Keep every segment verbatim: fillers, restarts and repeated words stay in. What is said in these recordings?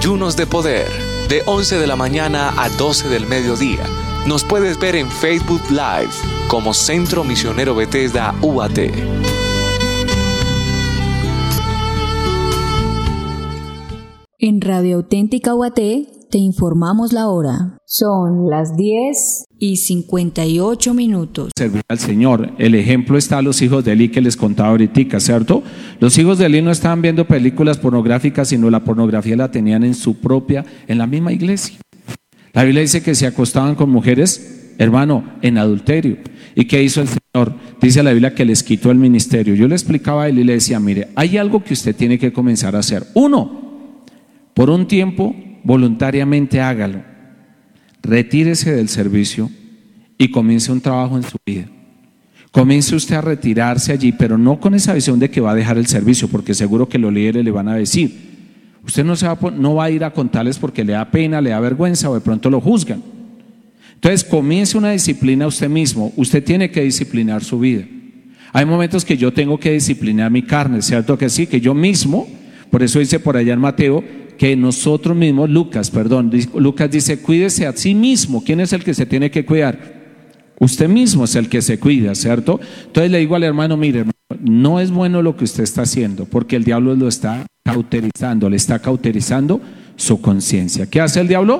Ayunos de Poder, de once de la mañana a doce del mediodía. Nos puedes ver en Facebook Live como Centro Misionero Bethesda U A T. En Radio Auténtica U A T te informamos la hora. Son las diez y cincuenta y ocho minutos. Servir al Señor. El ejemplo está a los hijos de Eli que les contaba ahorita, ¿cierto? Los hijos de Eli no estaban viendo películas pornográficas, sino la pornografía la tenían en su propia, en la misma iglesia. La Biblia dice que se acostaban con mujeres, hermano, en adulterio. ¿Y qué hizo el Señor? Dice la Biblia que les quitó el ministerio. Yo le explicaba a él y le decía, mire, hay algo que usted tiene que comenzar a hacer. Uno, por un tiempo, voluntariamente hágalo. Retírese del servicio y comience un trabajo en su vida. Comience usted a retirarse allí, pero no con esa visión de que va a dejar el servicio, porque seguro que los líderes le van a decir. Usted no, se va, a, no va a ir a contarles porque le da pena, le da vergüenza o de pronto lo juzgan. Entonces comience una disciplina usted mismo. Usted tiene que disciplinar su vida. Hay momentos que yo tengo que disciplinar mi carne, ¿cierto que sí? Que yo mismo, por eso dice por allá en Mateo, que nosotros mismos, Lucas, perdón, Lucas dice, cuídese a sí mismo. ¿Quién es el que se tiene que cuidar? Usted mismo es el que se cuida, ¿cierto? Entonces le digo al hermano, mire, hermano, no es bueno lo que usted está haciendo, porque el diablo lo está cauterizando, le está cauterizando su conciencia. ¿Qué hace el diablo?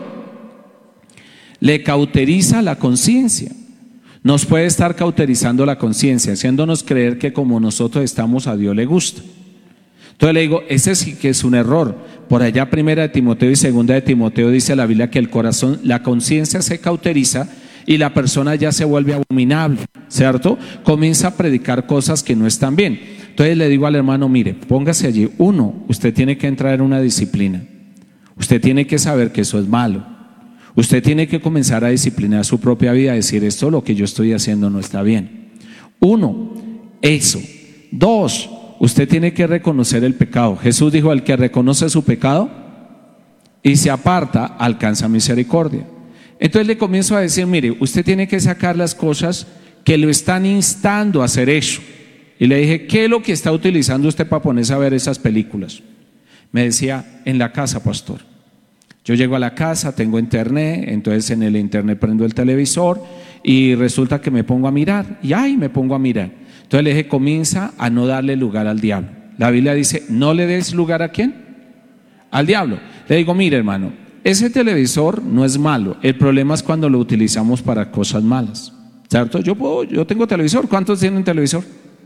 Le cauteriza la conciencia. Nos puede estar cauterizando la conciencia, haciéndonos creer que como nosotros estamos, a Dios le gusta. Entonces le digo, ese sí que es un error. Por allá primera de Timoteo y segunda de Timoteo dice la Biblia que el corazón, la conciencia se cauteriza y la persona ya se vuelve abominable, ¿cierto? Comienza a predicar cosas que no están bien. Entonces le digo al hermano, mire, póngase allí. Uno, usted tiene que entrar en una disciplina. Usted tiene que saber que eso es malo. Usted tiene que comenzar a disciplinar su propia vida, a decir, esto lo que yo estoy haciendo no está bien. Uno, eso. Dos, usted tiene que reconocer el pecado. Jesús dijo, el que reconoce su pecado y se aparta, alcanza misericordia. Entonces le comienzo a decir, mire, usted tiene que sacar las cosas que lo están instando a hacer eso. Y le dije, ¿qué es lo que está utilizando usted para ponerse a ver esas películas? Me decía, en la casa, pastor. Yo llego a la casa, tengo internet, entonces en el internet prendo el televisor y resulta que me pongo a mirar. Y ay, me pongo a mirar. Entonces le dije, comienza a no darle lugar al diablo. La Biblia dice, no le des lugar ¿a quién? Al diablo. Le digo, mire hermano, ese televisor no es malo. El problema es cuando lo utilizamos para cosas malas, ¿cierto? Yo puedo, yo tengo televisor. ¿Cuántos tienen televisor?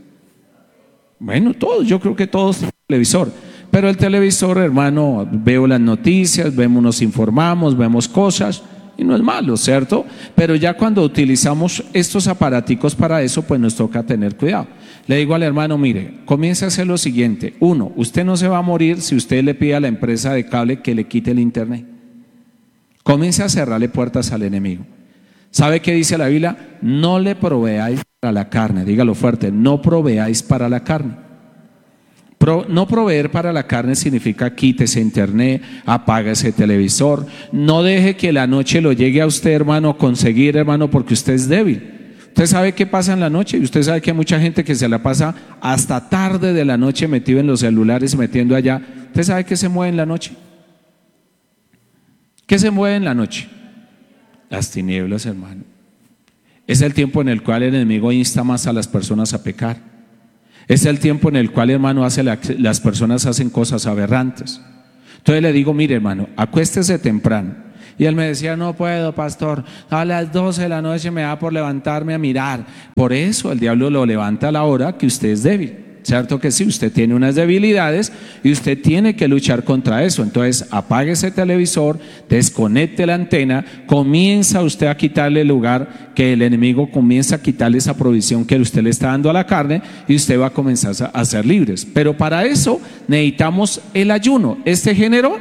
Bueno, todos, yo creo que todos tienen televisor. Pero el televisor, hermano, veo las noticias, vemos, nos informamos, vemos cosas y no es malo, ¿cierto? Pero ya cuando utilizamos estos aparaticos para eso, pues nos toca tener cuidado. Le digo al hermano, mire, comience a hacer lo siguiente. Uno, usted no se va a morir si usted le pide a la empresa de cable que le quite el internet. Comience a cerrarle puertas al enemigo. ¿Sabe qué dice la Biblia? No le proveáis para la carne. Dígalo fuerte, no proveáis para la carne. Pro, no proveer para la carne significa quítese internet, apaga ese televisor. No deje que la noche lo llegue a usted, hermano, conseguir, hermano, porque usted es débil. Usted sabe qué pasa en la noche y usted sabe que hay mucha gente que se la pasa hasta tarde de la noche metido en los celulares, metiendo allá. ¿Usted sabe qué se mueve en la noche? ¿Qué se mueve en la noche? Las tinieblas, hermano. Es el tiempo en el cual el enemigo insta más a las personas a pecar. Es el tiempo en el cual, hermano, hace la, las personas hacen cosas aberrantes. Entonces le digo, mire hermano, acuéstese temprano. Y él me decía, no puedo, pastor, a las doce de la noche me da por levantarme a mirar. Por eso el diablo lo levanta a la hora que usted es débil. ¿Cierto que sí? Usted tiene unas debilidades y usted tiene que luchar contra eso. Entonces apague ese televisor, desconecte la antena, comienza usted a quitarle el lugar, que el enemigo comienza a quitarle esa provisión que usted le está dando a la carne y usted va a comenzar a ser libres. Pero para eso necesitamos el ayuno. Este género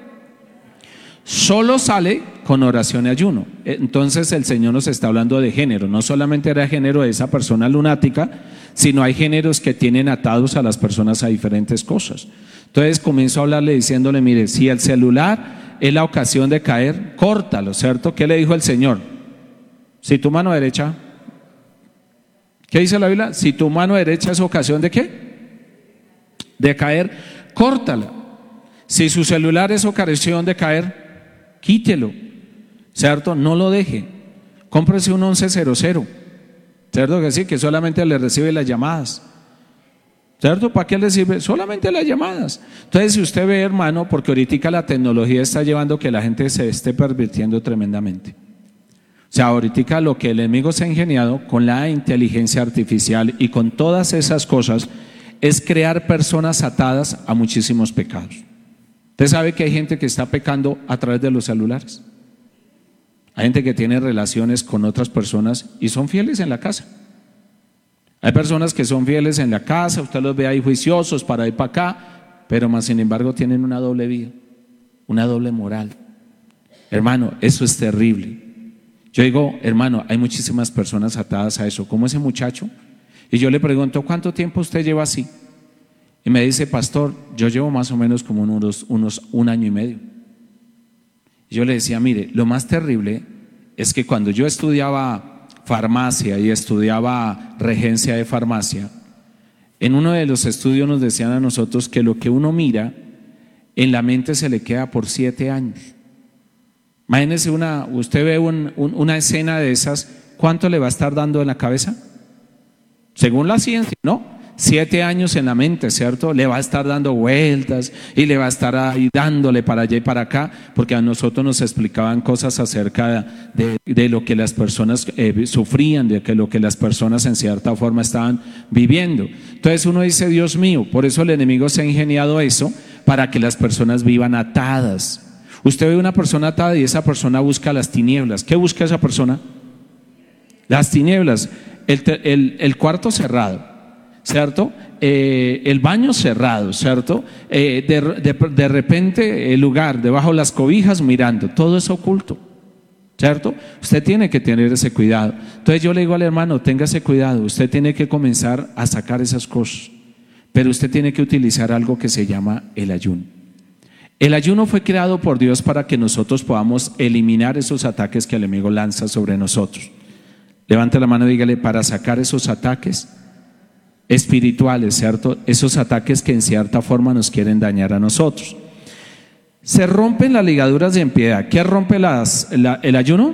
solo sale con oración y ayuno. Entonces el Señor nos está hablando de género. No solamente era género de esa persona lunática, sino hay géneros que tienen atados a las personas a diferentes cosas. Entonces comienzo a hablarle diciéndole, mire, si el celular es la ocasión de caer, córtalo, ¿cierto? ¿Qué le dijo el Señor? Si tu mano derecha, ¿qué dice la Biblia? Si tu mano derecha es ocasión de ¿qué? De caer, córtala. Si su celular es ocasión de caer, quítelo, ¿cierto? No lo deje. Cómprese un once cero cero, ¿cierto que sí? Que solamente le recibe las llamadas, ¿cierto? ¿Para qué le sirve? Solamente las llamadas. Entonces, si usted ve, hermano, porque ahorita la tecnología está llevando a que la gente se esté pervirtiendo tremendamente. O sea, ahorita lo que el enemigo se ha ingeniado con la inteligencia artificial y con todas esas cosas es crear personas atadas a muchísimos pecados. Usted sabe que hay gente que está pecando a través de los celulares. Hay gente que tiene relaciones con otras personas y son fieles en la casa. Hay personas que son fieles en la casa, usted los ve ahí juiciosos para ir para acá, pero más sin embargo tienen una doble vida, una doble moral. Hermano, eso es terrible. Yo digo, hermano, hay muchísimas personas atadas a eso, como ese muchacho. Y yo le pregunto, ¿cuánto tiempo usted lleva así? Y me dice, pastor, yo llevo más o menos como unos, unos un año y medio. Y yo le decía, mire, lo más terrible es que cuando yo estudiaba farmacia y estudiaba regencia de farmacia, en uno de los estudios nos decían a nosotros que lo que uno mira en la mente se le queda por siete años. Imagínese, una, usted ve un, un, una escena de esas, ¿cuánto le va a estar dando en la cabeza? Según la ciencia, ¿no? Siete años en la mente, ¿cierto? Le va a estar dando vueltas y le va a estar ahí dándole para allá y para acá, porque a nosotros nos explicaban cosas acerca de, de lo que las personas eh, sufrían, de que lo que las personas en cierta forma estaban viviendo. Entonces uno dice, Dios mío, por eso el enemigo se ha ingeniado eso, para que las personas vivan atadas. Usted ve una persona atada y esa persona busca las tinieblas. ¿Qué busca esa persona? Las tinieblas, el, el, el cuarto cerrado, ¿cierto? Eh, el baño cerrado, ¿cierto? Eh, de, de, de repente el lugar debajo de las cobijas mirando, todo es oculto, ¿cierto? Usted tiene que tener ese cuidado. Entonces yo le digo al hermano, téngase cuidado, usted tiene que comenzar a sacar esas cosas, pero usted tiene que utilizar algo que se llama el ayuno. El ayuno fue creado por Dios para que nosotros podamos eliminar esos ataques que el enemigo lanza sobre nosotros. Levante la mano y dígale, para sacar esos ataques espirituales, ¿cierto? Esos ataques que en cierta forma nos quieren dañar a nosotros. Se rompen las ligaduras de impiedad. ¿Qué rompe las, la, el ayuno?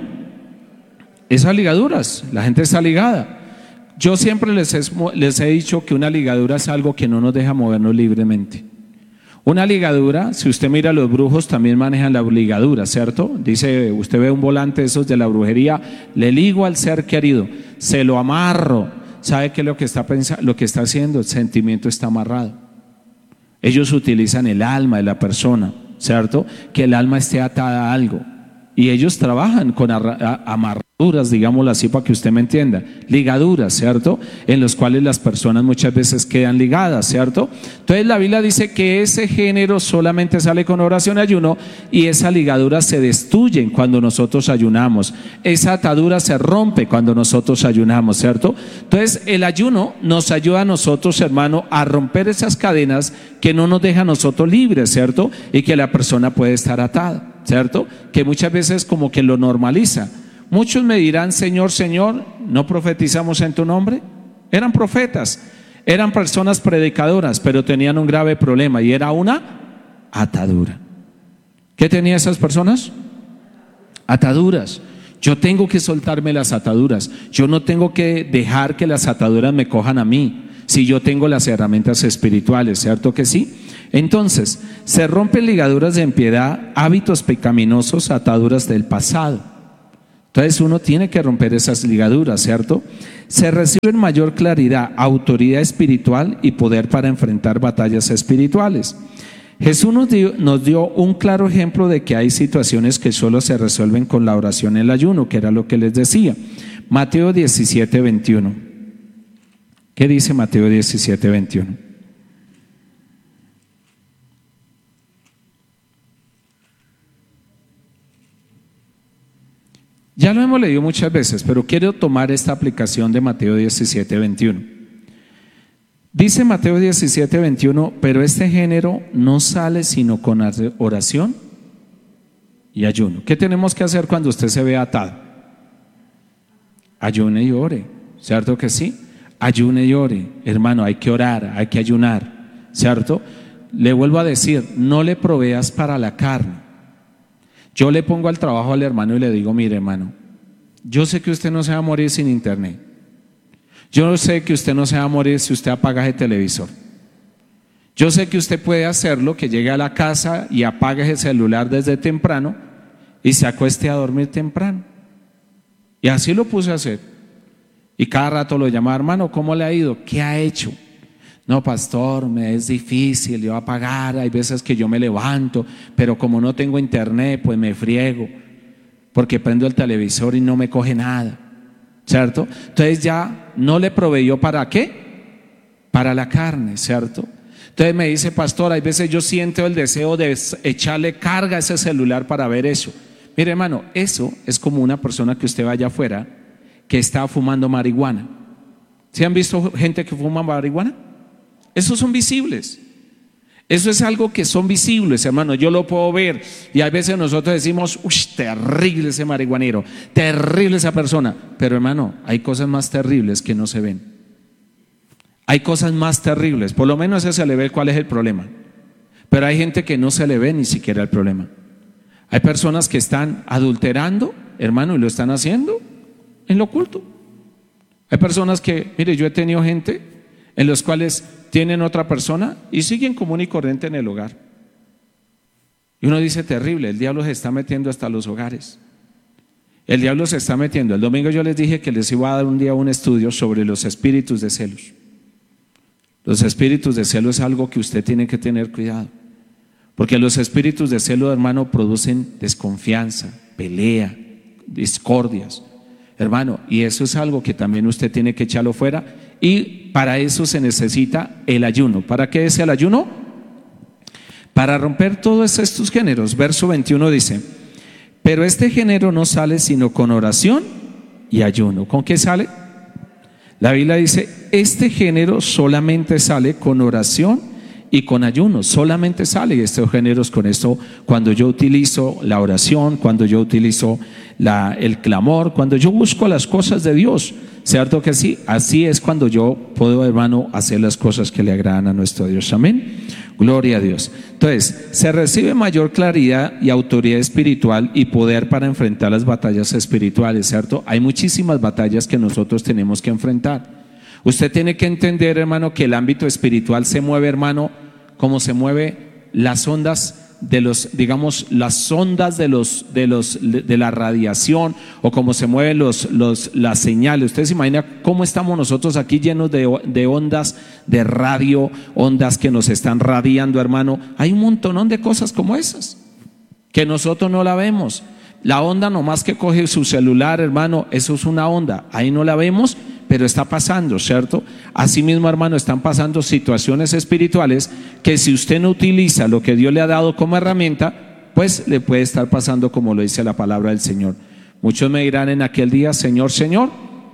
Esas ligaduras, la gente está ligada. Yo siempre les he, les he dicho que una ligadura es algo que no nos deja movernos libremente. Una ligadura, si usted mira, los brujos también manejan la ligadura, ¿cierto? Dice, usted ve un volante de esos de la brujería, le ligo al ser querido, se lo amarro. ¿Sabe qué es lo que está pensando, lo que está haciendo? El sentimiento está amarrado. Ellos utilizan el alma de la persona, ¿cierto? Que el alma esté atada a algo. Y ellos trabajan con amarraduras, digámoslo así para que usted me entienda, ligaduras, ¿cierto? En los cuales las personas muchas veces quedan ligadas, ¿cierto? Entonces la Biblia dice que ese género solamente sale con oración y ayuno, y esa ligadura se destruyen cuando nosotros ayunamos, esa atadura se rompe cuando nosotros ayunamos, ¿cierto? Entonces el ayuno nos ayuda a nosotros, hermano, a romper esas cadenas que no nos dejan a nosotros libres, ¿cierto? Y que la persona puede estar atada, ¿cierto? Que muchas veces como que lo normaliza. Muchos me dirán, Señor, Señor, ¿no profetizamos en tu nombre? Eran profetas, eran personas predicadoras, pero tenían un grave problema y era una atadura. ¿Qué tenían esas personas? Ataduras. Yo tengo que soltarme las ataduras. Yo no tengo que dejar que las ataduras me cojan a mí, si yo tengo las herramientas espirituales, ¿cierto que sí? Entonces, se rompen ligaduras de impiedad, hábitos pecaminosos, ataduras del pasado. Entonces uno tiene que romper esas ligaduras, ¿cierto? Se recibe mayor claridad, autoridad espiritual y poder para enfrentar batallas espirituales. Jesús nos dio, nos dio un claro ejemplo de que hay situaciones que solo se resuelven con la oración y el ayuno, que era lo que les decía. Mateo diecisiete, veintiuno. ¿Qué dice Mateo diecisiete, veintiuno? Ya lo hemos leído muchas veces, pero quiero tomar esta aplicación de Mateo diecisiete, veintiuno. Dice Mateo diecisiete, veintiuno, pero este género no sale sino con oración y ayuno. ¿Qué tenemos que hacer cuando usted se ve atado? Ayune y ore, ¿cierto que sí? Ayune y ore, hermano, hay que orar, hay que ayunar, ¿cierto? le vuelvo a decir, no le proveas para la carne. Yo le pongo al trabajo al hermano y le digo, mire hermano, yo sé que usted no se va a morir sin internet. Yo sé que usted no se va a morir si usted apaga ese televisor. Yo sé que usted puede hacerlo, que llegue a la casa y apague ese celular desde temprano y se acueste a dormir temprano. Y así lo puse a hacer. Y cada rato lo llamaba, hermano, ¿cómo le ha ido? ¿Qué ha hecho? No, pastor, me es difícil, yo apagar, hay veces que yo me levanto, pero como no tengo internet, pues me friego, porque prendo el televisor y no me coge nada, ¿cierto? Entonces ya no le proveyó ¿para qué? Para la carne, ¿cierto? Entonces me dice, pastor, hay veces yo siento el deseo de echarle carga a ese celular para ver eso. Mire hermano, eso es como una persona que usted vaya afuera que está fumando marihuana. ¿Sí han visto gente que fuma marihuana? Esos son visibles. Eso es algo que son visibles, hermano. Yo lo puedo ver y a veces nosotros decimos, uy, terrible ese marihuanero, terrible esa persona. Pero hermano, hay cosas más terribles que no se ven. Hay cosas más terribles. Por lo menos a ese se le ve cuál es el problema. Pero hay gente que no se le ve ni siquiera el problema. Hay personas que están adulterando, hermano, y lo están haciendo en lo oculto. Hay personas que, mire, yo he tenido gente en los cuales tienen otra persona y siguen común y corriente en el hogar. Y uno dice, terrible, el diablo se está metiendo hasta los hogares. El diablo se está metiendo. El domingo yo les dije que les iba a dar un día un estudio sobre los espíritus de celos. Los espíritus de celo es algo que usted tiene que tener cuidado. Porque los espíritus de celo, hermano, producen desconfianza, pelea, discordias. Hermano, y eso es algo que también usted tiene que echarlo fuera. Y para eso se necesita el ayuno. ¿Para qué es el ayuno? Para romper todos estos géneros. Verso veintiuno dice, pero este género no sale sino con oración y ayuno. ¿Con qué sale? La Biblia dice, este género solamente sale con oración y con ayuno, solamente sale estos géneros con esto cuando yo utilizo la oración, cuando yo utilizo la, el clamor, cuando yo busco las cosas de Dios, ¿cierto que sí? Así es cuando yo puedo, hermano, hacer las cosas que le agradan a nuestro Dios, amén, gloria a Dios. Entonces, se recibe mayor claridad y autoridad espiritual y poder para enfrentar las batallas espirituales, ¿cierto? Hay muchísimas batallas que nosotros tenemos que enfrentar. Usted tiene que entender, hermano, que el ámbito espiritual se mueve, hermano, como se mueve las ondas de los, digamos, las ondas de los, de los, de la radiación, o como se mueven los, los, las señales. Usted se imagina cómo estamos nosotros aquí llenos de, de ondas de radio, ondas que nos están radiando, hermano. Hay un montón de cosas como esas que nosotros no la vemos. La onda nomás que coge su celular, hermano, eso es una onda, ahí no la vemos, pero está pasando, ¿cierto? Asimismo, hermano, están pasando situaciones espirituales que si usted no utiliza lo que Dios le ha dado como herramienta, pues le puede estar pasando como lo dice la palabra del Señor. Muchos me dirán en aquel día, Señor, Señor,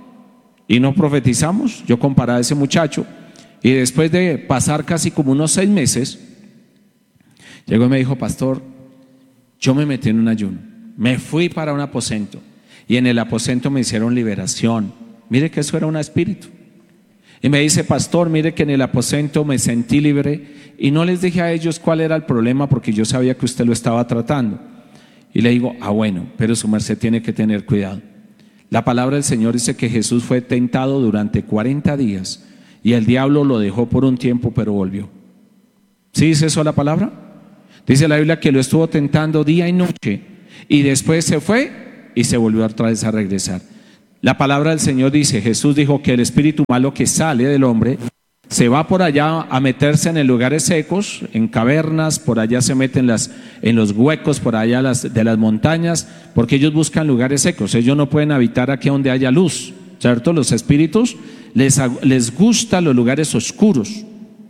y no profetizamos. Yo comparaba a ese muchacho y después de pasar casi como unos seis meses, llegó y me dijo, pastor, yo me metí en un ayuno, me fui para un aposento y en el aposento me hicieron liberación. Mire que eso era un espíritu. Y me dice, pastor, mire que en el aposento me sentí libre y no les dije a ellos cuál era el problema porque yo sabía que usted lo estaba tratando. Y le digo, ah bueno, pero su merced tiene que tener cuidado. La palabra del Señor dice que Jesús fue tentado durante cuarenta días y el diablo lo dejó por un tiempo pero volvió. ¿Sí dice eso la palabra? Dice la Biblia que lo estuvo tentando día y noche y después se fue y se volvió otra vez a regresar. La palabra del Señor dice, Jesús dijo que el espíritu malo que sale del hombre se va por allá a meterse en lugares secos, en cavernas, por allá se meten las, en los huecos, por allá las, de las montañas, porque ellos buscan lugares secos. Ellos no pueden habitar aquí donde haya luz, ¿cierto? Los espíritus les, les gustan los lugares oscuros.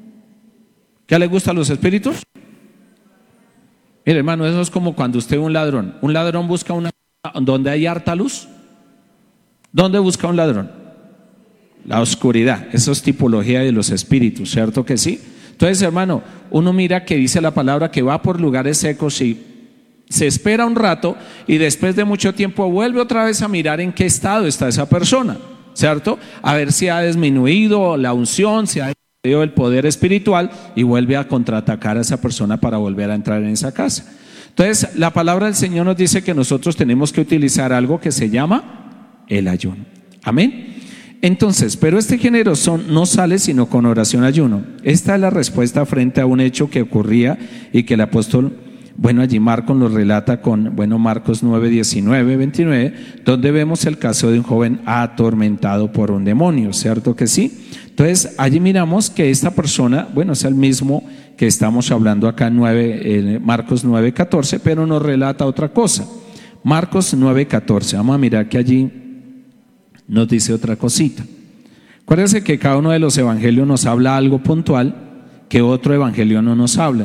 ¿Qué les gustan los espíritus? Mire, hermano, eso es como cuando usted ve un ladrón. Un ladrón busca una donde hay harta luz. ¿Dónde busca un ladrón? La oscuridad. Eso es tipología de los espíritus, ¿cierto que sí? Entonces, hermano, uno mira que dice la palabra que va por lugares secos y se espera un rato y después de mucho tiempo vuelve otra vez a mirar en qué estado está esa persona, ¿cierto? A ver si ha disminuido la unción, si ha el poder espiritual y vuelve a contraatacar a esa persona para volver a entrar en esa casa. Entonces, la palabra del Señor nos dice que nosotros tenemos que utilizar algo que se llama el ayuno. Amén. Entonces, pero este género son, no sale sino con oración ayuno. Esta es la respuesta frente a un hecho que ocurría y que el apóstol, bueno, allí Marcos lo relata con, bueno, Marcos nueve, diecinueve, veintinueve, donde vemos el caso de un joven atormentado por un demonio, ¿cierto que sí? Entonces, allí miramos que esta persona, bueno, es el mismo que estamos hablando acá en nueve, eh, Marcos nueve, catorce, pero nos relata otra cosa. Marcos nueve, catorce, vamos a mirar que allí nos dice otra cosita. Acuérdense que cada uno de los evangelios nos habla algo puntual que otro evangelio no nos habla.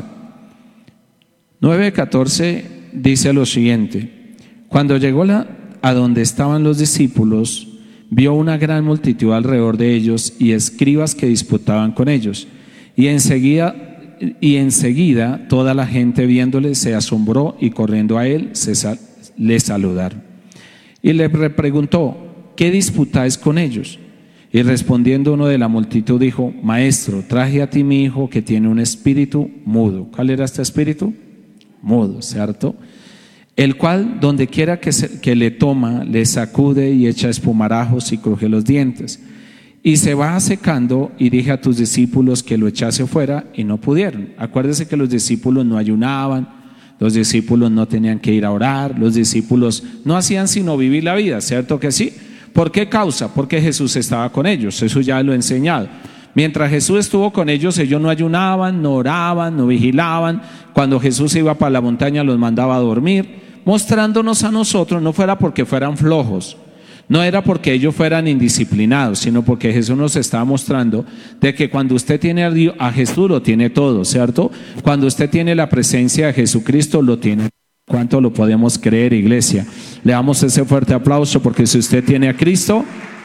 nueve catorce dice lo siguiente: cuando llegó la, a donde estaban los discípulos, vio una gran multitud alrededor de ellos y escribas que disputaban con ellos, y enseguida, y enseguida toda la gente viéndole se asombró y corriendo a él se sal, le saludaron. Y le preguntó: ¿qué disputáis con ellos? Y respondiendo uno de la multitud dijo: Maestro, traje a ti mi hijo que tiene un espíritu mudo. ¿Cuál era este espíritu? Mudo, ¿cierto? El cual donde quiera que, se, que le toma, le sacude y echa espumarajos y cruje los dientes. Y se va secando, y dije a tus discípulos que lo echase fuera y no pudieron. Acuérdense que los discípulos no ayunaban, los discípulos no tenían que ir a orar, los discípulos no hacían sino vivir la vida, ¿cierto que sí? ¿Por qué causa? Porque Jesús estaba con ellos, eso ya lo he enseñado. Mientras Jesús estuvo con ellos, ellos no ayunaban, no oraban, no vigilaban. Cuando Jesús iba para la montaña los mandaba a dormir, mostrándonos a nosotros, no fuera porque fueran flojos, no era porque ellos fueran indisciplinados, sino porque Jesús nos estaba mostrando de que cuando usted tiene a Dios, a Jesús lo tiene todo, ¿cierto? Cuando usted tiene la presencia de Jesucristo, lo tiene. ¿Cuánto lo podemos creer, iglesia? Le damos ese fuerte aplauso, porque si usted tiene a Cristo,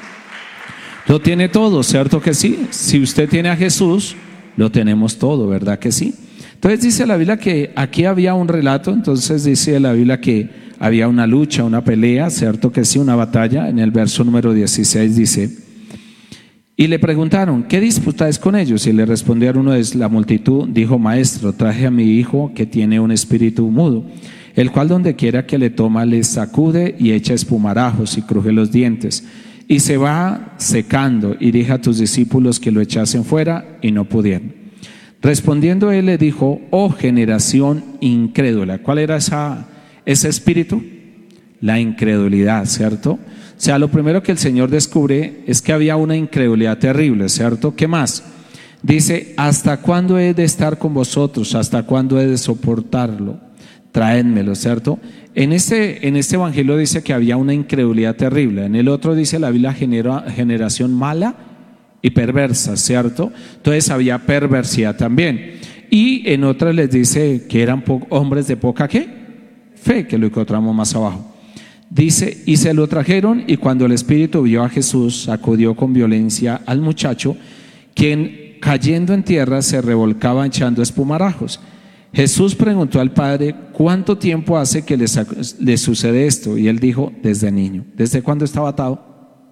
lo tiene todo, ¿cierto que sí? Si usted tiene a Jesús, lo tenemos todo, ¿verdad que sí? Entonces dice la Biblia que aquí había un relato, entonces dice la Biblia que había una lucha, una pelea, ¿cierto que sí? Una batalla. En el verso número dieciséis dice: y le preguntaron: ¿qué disputáis con ellos? Y le respondieron uno de la multitud, dijo: Maestro, traje a mi hijo que tiene un espíritu mudo, el cual donde quiera que le toma le sacude y echa espumarajos y cruje los dientes, y se va secando, y dije a tus discípulos que lo echasen fuera y no pudieron. Respondiendo él le dijo: oh generación incrédula. ¿Cuál era esa, ese espíritu? La incredulidad, ¿cierto? O sea, lo primero que el Señor descubre es que había una incredulidad terrible, ¿cierto? ¿Qué más? Dice: ¿hasta cuándo he de estar con vosotros? ¿Hasta cuándo he de soportarlo? Traédmelo, ¿cierto? En este, en este evangelio dice que había una incredulidad terrible. En el otro dice la Biblia genera, generación mala y perversa, ¿cierto? Entonces había perversidad también. Y en otras les dice que eran hombres de poca ¿qué? Fe, que lo encontramos más abajo. Dice: y se lo trajeron, y cuando el espíritu vio a Jesús, sacudió con violencia al muchacho, quien cayendo en tierra se revolcaba echando espumarajos. Jesús preguntó al padre: ¿cuánto tiempo hace que le, le sucede esto? Y él dijo: desde niño. ¿Desde cuándo estaba atado?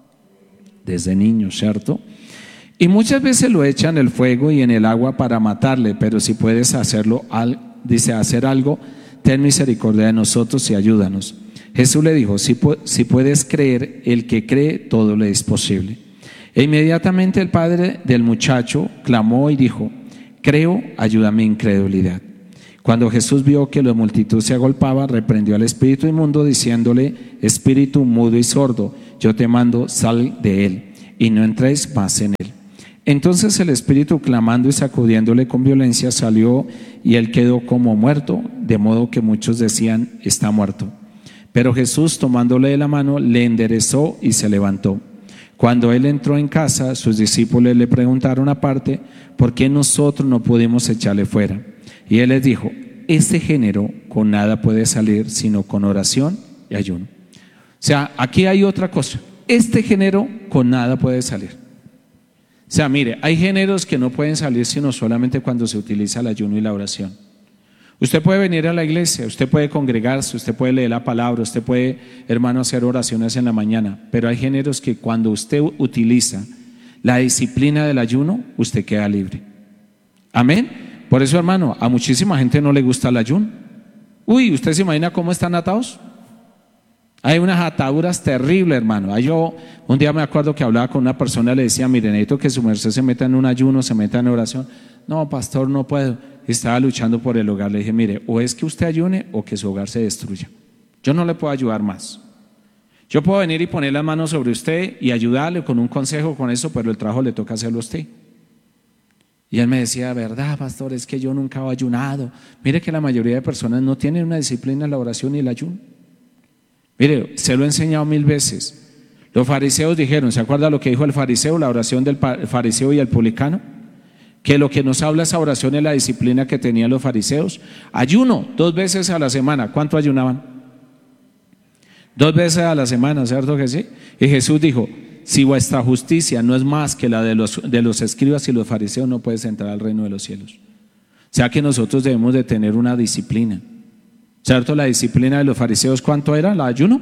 Desde niño, ¿cierto? Y muchas veces lo echan en el fuego y en el agua para matarle, pero si puedes hacerlo, dice, hacer algo, ten misericordia de nosotros y ayúdanos. Jesús le dijo: si, si puedes creer, el que cree, todo le es posible. E inmediatamente el padre del muchacho clamó y dijo: creo, ayuda mi incredulidad. Cuando Jesús vio que la multitud se agolpaba, reprendió al espíritu inmundo diciéndole: espíritu mudo y sordo, yo te mando, sal de él y no entréis más en él. Entonces el espíritu, clamando y sacudiéndole con violencia, salió, y él quedó como muerto, de modo que muchos decían: está muerto. Pero Jesús, tomándole de la mano, le enderezó y se levantó. Cuando él entró en casa, sus discípulos le preguntaron aparte: ¿por qué nosotros no pudimos echarle fuera? Y él les dijo: este género con nada puede salir sino con oración y ayuno. O sea, aquí hay otra cosa: este género con nada puede salir. O sea, mire, hay géneros que no pueden salir sino solamente cuando se utiliza el ayuno y la oración. Usted puede venir a la iglesia, usted puede congregarse, usted puede leer la palabra, usted puede, hermano, hacer oraciones en la mañana, pero hay géneros que cuando usted utiliza la disciplina del ayuno, usted queda libre. Amén. Por eso, hermano, a muchísima gente no le gusta el ayuno. Uy, ¿usted se imagina cómo están atados? Hay unas ataduras terribles, hermano. Yo un día me acuerdo que hablaba con una persona y le decía, mire, necesito que su merced se meta en un ayuno, se meta en oración. No, pastor, no puedo. Estaba luchando por el hogar. Le dije, mire, o es que usted ayune o que su hogar se destruya. Yo no le puedo ayudar más. Yo puedo venir y poner las manos sobre usted y ayudarle con un consejo con eso, pero el trabajo le toca hacerlo a usted. Y él me decía, verdad, pastor, es que yo nunca he ayunado. Mire que la mayoría de personas no tienen una disciplina en la oración y el ayuno. Mire, se lo he enseñado mil veces. Los fariseos dijeron, ¿se acuerda lo que dijo el fariseo, la oración del fariseo y el publicano? Que lo que nos habla esa oración es la disciplina que tenían los fariseos. Ayuno dos veces a la semana. ¿Cuánto ayunaban? Dos veces a la semana, ¿cierto que sí? Y Jesús dijo, si vuestra justicia no es más que la de los, de los escribas y los fariseos, no puedes entrar al reino de los cielos. O sea que nosotros debemos de tener una disciplina. ¿Cierto? La disciplina de los fariseos, ¿cuánto era? ¿La ayuno?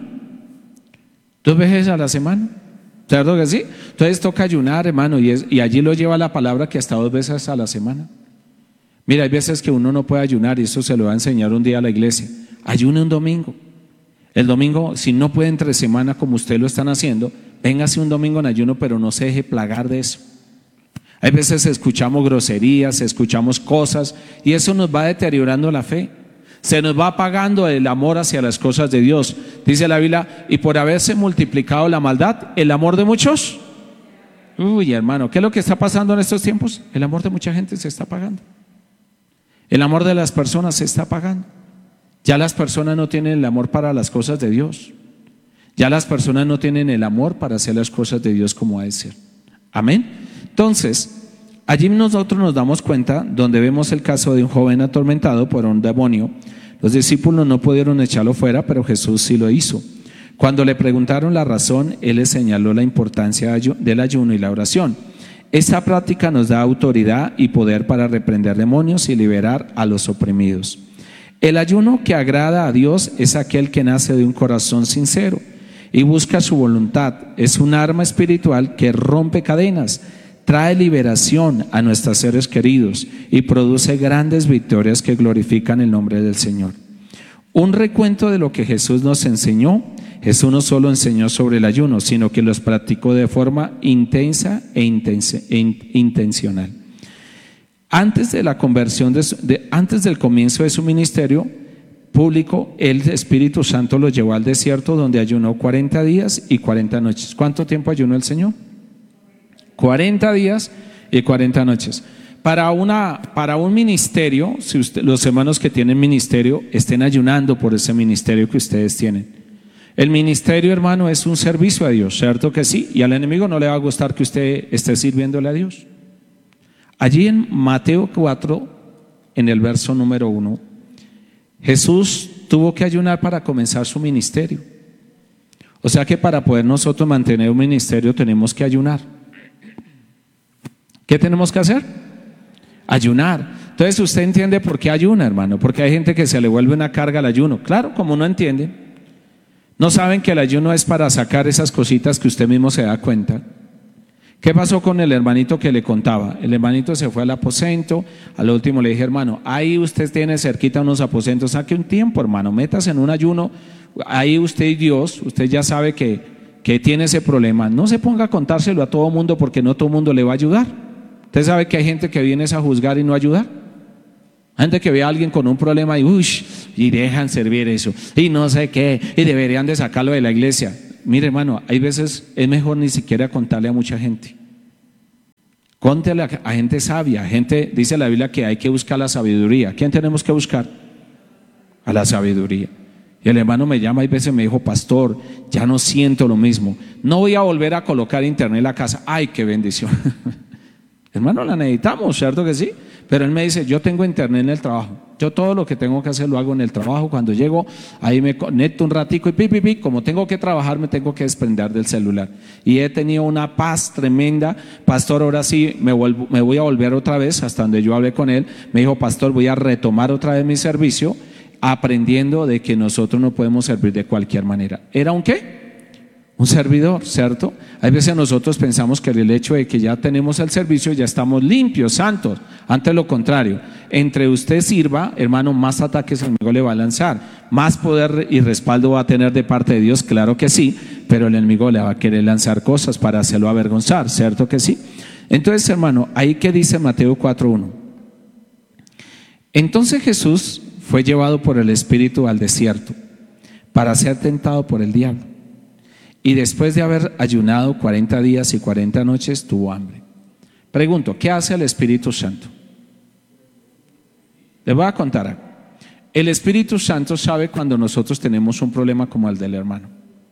Dos veces a la semana. ¿Cierto que sí? Entonces toca ayunar, hermano, y, es, y allí lo lleva la palabra que hasta dos veces a la semana. Mira, hay veces que uno no puede ayunar y eso se lo va a enseñar un día a la iglesia. Ayune un domingo. El domingo, si no puede entre semana como ustedes lo están haciendo, véngase un domingo en ayuno, pero no se deje plagar de eso. Hay veces escuchamos groserías, escuchamos cosas y eso nos va deteriorando la fe. Se nos va apagando el amor hacia las cosas de Dios. Dice la Biblia, y por haberse multiplicado la maldad, el amor de muchos. Uy, hermano, ¿qué es lo que está pasando en estos tiempos? El amor de mucha gente se está apagando. El amor de las personas se está apagando. Ya las personas no tienen el amor para las cosas de Dios. Ya las personas no tienen el amor para hacer las cosas de Dios como ha de ser. Amén. Entonces, allí nosotros nos damos cuenta, donde vemos el caso de un joven atormentado por un demonio. Los discípulos no pudieron echarlo fuera, pero Jesús sí lo hizo. Cuando le preguntaron la razón, Él les señaló la importancia del ayuno y la oración. Esta práctica nos da autoridad y poder para reprender demonios y liberar a los oprimidos. El ayuno que agrada a Dios es aquel que nace de un corazón sincero y busca su voluntad. Es un arma espiritual que rompe cadenas, trae liberación a nuestros seres queridos y produce grandes victorias que glorifican el nombre del Señor. Un recuento de lo que Jesús nos enseñó. Jesús no solo enseñó sobre el ayuno, sino que los practicó de forma intensa e, intense, e in, intencional. Antes de la conversión, de, de, antes del comienzo de su ministerio público, el Espíritu Santo lo llevó al desierto, donde ayunó cuarenta días y cuarenta noches. ¿Cuánto tiempo ayunó el Señor? cuarenta días y cuarenta noches. Para, una, para un ministerio, si usted, los hermanos que tienen ministerio, estén ayunando por ese ministerio que ustedes tienen. El ministerio, hermano, es un servicio a Dios, ¿cierto que sí? Y al enemigo no le va a gustar que usted esté sirviéndole a Dios. Allí en Mateo cuatro, en el verso número uno, Jesús tuvo que ayunar para comenzar su ministerio. O sea que para poder nosotros mantener un ministerio tenemos que ayunar. ¿Qué tenemos que hacer? Ayunar. Entonces usted entiende por qué ayuna, hermano, porque hay gente que se le vuelve una carga al ayuno. Claro, como no entienden, no saben que el ayuno es para sacar esas cositas que usted mismo se da cuenta. ¿Qué pasó con el hermanito que le contaba? El hermanito se fue al aposento, al último le dije, hermano, ahí usted tiene cerquita unos aposentos, saque un tiempo, hermano, métase en un ayuno, ahí usted y Dios, usted ya sabe que, que tiene ese problema, no se ponga a contárselo a todo mundo porque no todo mundo le va a ayudar. Usted sabe que hay gente que viene a juzgar y no ayudar. Hay gente que ve a alguien con un problema y uy, y dejan servir eso, y no sé qué, y deberían de sacarlo de la iglesia. Mire, hermano, hay veces es mejor ni siquiera contarle a mucha gente. Contele a, a gente sabia, gente, dice la Biblia que hay que buscar la sabiduría. ¿Quién tenemos que buscar? A la sabiduría. Y el hermano me llama y a veces me dijo, pastor, ya no siento lo mismo. No voy a volver a colocar internet en la casa. Ay, qué bendición. Hermano, la necesitamos, ¿cierto que sí? Pero él me dice, yo tengo internet en el trabajo. Yo todo lo que tengo que hacer lo hago en el trabajo. Cuando llego, ahí me conecto un ratico y pi, pi, pi. Como tengo que trabajar, me tengo que desprender del celular. Y he tenido una paz tremenda. Pastor, ahora sí me, vuelvo, me voy a volver otra vez, hasta donde yo hablé con él. Me dijo, pastor, voy a retomar otra vez mi servicio, aprendiendo de que nosotros no podemos servir de cualquier manera. ¿Era un qué? Un servidor, ¿cierto? Hay veces nosotros pensamos que el hecho de que ya tenemos el servicio ya estamos limpios, santos. Antes lo contrario, entre usted sirva, hermano, más ataques el enemigo le va a lanzar, más poder y respaldo va a tener de parte de Dios, claro que sí, pero el enemigo le va a querer lanzar cosas para hacerlo avergonzar, ¿cierto que sí? Entonces, hermano, ahí que dice Mateo cuatro uno. Entonces Jesús fue llevado por el Espíritu al desierto para ser tentado por el diablo. Y después de haber ayunado cuarenta días y cuarenta noches, tuvo hambre. Pregunto, ¿qué hace el Espíritu Santo? Les voy a contar algo. El Espíritu Santo sabe cuando nosotros tenemos un problema como el del hermano.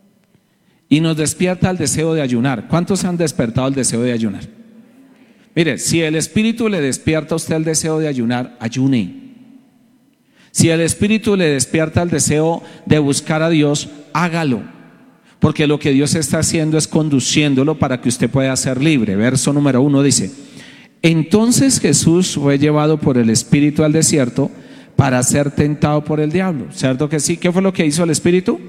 Y nos despierta el deseo de ayunar. ¿Cuántos han despertado el deseo de ayunar? Mire, si el Espíritu le despierta a usted el deseo de ayunar, ayune. Si el Espíritu le despierta el deseo de buscar a Dios, hágalo. Porque lo que Dios está haciendo es conduciéndolo para que usted pueda ser libre. Verso número uno dice: entonces Jesús fue llevado por el Espíritu al desierto para ser tentado por el diablo. ¿Cierto que sí? ¿Qué fue lo que hizo el Espíritu?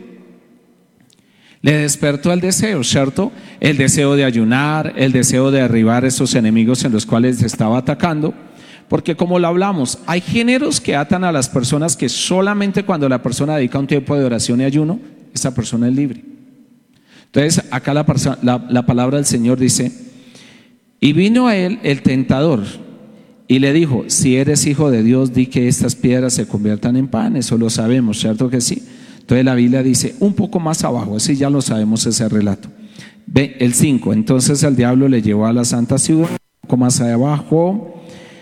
Le despertó el deseo, ¿cierto? El deseo de ayunar, el deseo de derribar esos enemigos en los cuales se estaba atacando. Porque como lo hablamos, hay géneros que atan a las personas que solamente cuando la persona dedica un tiempo de oración y ayuno, esa persona es libre. Entonces acá la, la, la palabra del Señor dice: y vino a él el tentador y le dijo, si eres hijo de Dios, di que estas piedras se conviertan en pan. Eso lo sabemos, ¿cierto que sí? Entonces la Biblia dice un poco más abajo, así ya lo sabemos ese relato. Ve el cinco, entonces el diablo le llevó a la santa ciudad, un poco más abajo,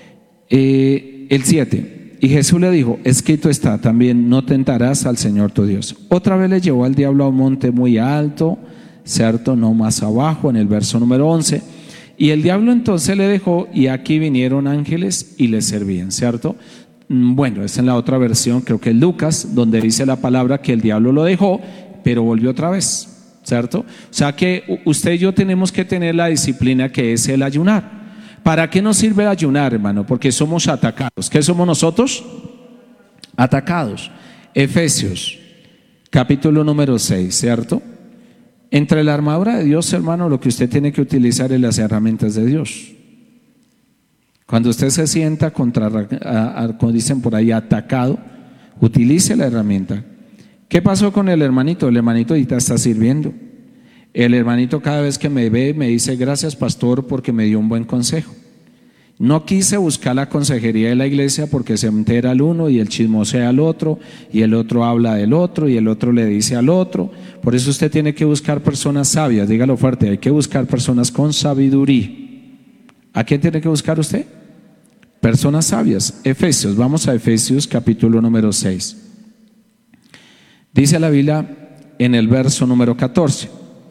eh, el siete, y Jesús le dijo, escrito está también, no tentarás al Señor tu Dios. Otra vez le llevó al diablo a un monte muy alto, ¿cierto? No más abajo, en el verso número once. Y el diablo entonces le dejó, y aquí vinieron ángeles y le servían, ¿cierto? Bueno, es en la otra versión, creo que es Lucas, donde dice la palabra que el diablo lo dejó, pero volvió otra vez, ¿cierto? O sea que usted y yo tenemos que tener la disciplina que es el ayunar. ¿Para qué nos sirve ayunar, hermano? Porque somos atacados. ¿Qué somos nosotros? Atacados. Efesios, capítulo número seis, ¿cierto? Entre la armadura de Dios, hermano, lo que usted tiene que utilizar es las herramientas de Dios. Cuando usted se sienta contra, como dicen por ahí, atacado, utilice la herramienta. ¿Qué pasó con el hermanito? El hermanito ahorita está sirviendo. El hermanito cada vez que me ve me dice, gracias pastor porque me dio un buen consejo. No quise buscar la consejería de la iglesia porque se entera al uno y el chismosea al otro y el otro habla del otro y el otro le dice al otro. Por eso usted tiene que buscar personas sabias, dígalo fuerte, hay que buscar personas con sabiduría. ¿A quién tiene que buscar usted? Personas sabias. Efesios, vamos a Efesios capítulo número seis. Dice la Biblia en el verso número catorce.